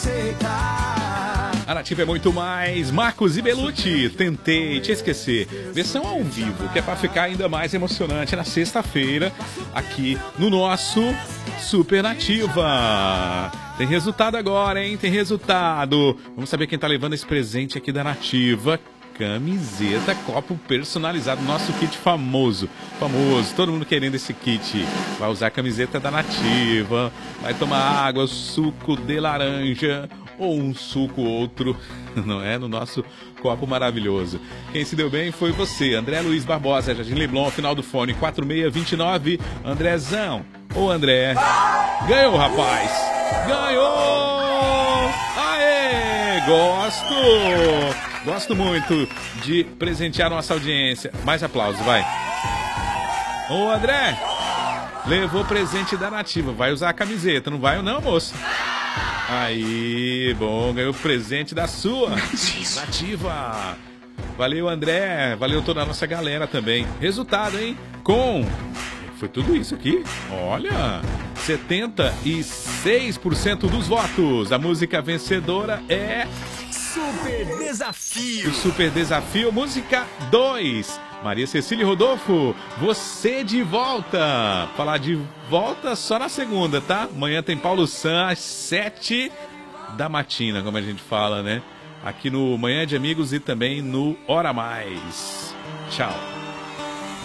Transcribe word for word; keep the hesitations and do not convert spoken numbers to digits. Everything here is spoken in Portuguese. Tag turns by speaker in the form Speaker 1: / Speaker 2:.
Speaker 1: A Nativa é muito mais. Marcos e Belucci, Tentei Te Esquecer. Versão ao vivo, que é pra ficar ainda mais emocionante na sexta-feira, aqui no nosso Super Nativa. Tem resultado agora, hein? Tem resultado. Vamos saber quem tá levando esse presente aqui da Nativa. Camiseta, copo personalizado, nosso kit famoso, famoso, todo mundo querendo esse kit. Vai usar a camiseta da Nativa, vai tomar água, suco de laranja ou um suco outro, não é? No nosso copo maravilhoso. Quem se deu bem foi você, André Luiz Barbosa, Jardim Leblon, final do fone quatro seis dois nove. Andrezão, ô André, ganhou, rapaz, ganhou! Aê, gosto! Gosto muito de presentear nossa audiência. Mais aplausos, vai. Ô, André, levou presente da Nativa. Vai usar a camiseta, não vai ou não, moço? Aí, bom, ganhou presente da sua Nativa. Valeu, André. Valeu toda a nossa galera também. Resultado, hein? Com... Foi tudo isso aqui? Olha, setenta e seis por cento dos votos. A música vencedora é...
Speaker 2: Super Desafio.
Speaker 1: O Super Desafio, música dois. Maria Cecília e Rodolfo, você de volta. Falar de volta só na segunda, tá? Amanhã tem Paulo Sam às sete da matina, como a gente fala, né? Aqui no Manhã de Amigos e também no Hora Mais. Tchau.